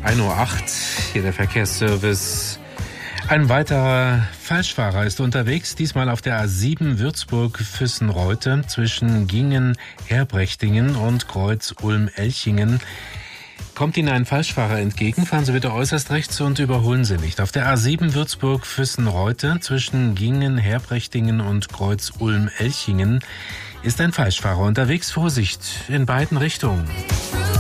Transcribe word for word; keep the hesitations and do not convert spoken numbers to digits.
ein Uhr acht, hier der Verkehrsservice. Ein weiterer Falschfahrer ist unterwegs, diesmal auf der A sieben Würzburg-Füssenreute zwischen Gingen-Herbrechtingen und Kreuz-Ulm-Elchingen. Kommt Ihnen ein Falschfahrer entgegen, fahren Sie bitte äußerst rechts und überholen Sie nicht. Auf der A sieben Würzburg-Füssenreute zwischen Gingen-Herbrechtingen und Kreuz-Ulm-Elchingen ist ein Falschfahrer unterwegs. Vorsicht in beiden Richtungen.